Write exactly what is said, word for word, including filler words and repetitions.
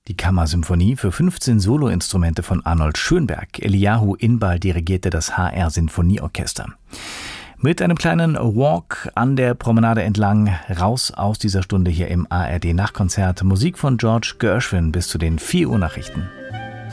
Die Kammersymphonie für fünfzehn Soloinstrumente von Arnold Schönberg. Eliyahu Inbal dirigierte das H R-Sinfonieorchester. Mit einem kleinen Walk an der Promenade entlang, raus aus dieser Stunde hier im A R D-Nachtkonzert. Musik von George Gershwin bis zu den vier Uhr Nachrichten.